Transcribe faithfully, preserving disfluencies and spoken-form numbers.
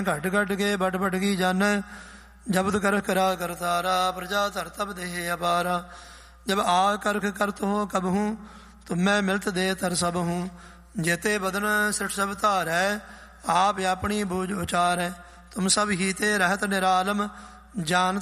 घट घट के बट बट की जान जबद कर करा कर तारा प्रजा धर तब देह अपारा जब आ करख करत हो कब हूँ तुम मैं मिलत दे तर सब हूँ जेते बदन सृष्ट सब धार है आप अपनी बूझ उचार है तुम सब ही ते रहत निरालम जानत